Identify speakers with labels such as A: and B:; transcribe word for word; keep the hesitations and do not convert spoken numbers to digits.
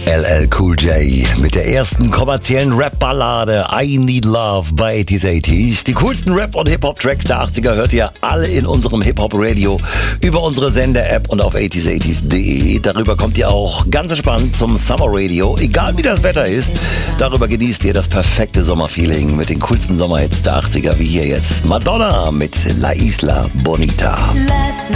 A: L L Cool J mit der ersten kommerziellen Rap-Ballade I Need Love bei achtziger achtzig. Die coolsten Rap- und Hip-Hop-Tracks der achtziger hört ihr alle in unserem Hip-Hop-Radio über unsere Sender-App und auf achtziger achtzig punkt de. Darüber kommt ihr auch ganz entspannt zum Summer Radio. Egal wie das Wetter ist, darüber genießt ihr das perfekte Sommerfeeling mit den coolsten Sommerhits der achtziger, wie hier jetzt Madonna mit La Isla Bonita.
B: Last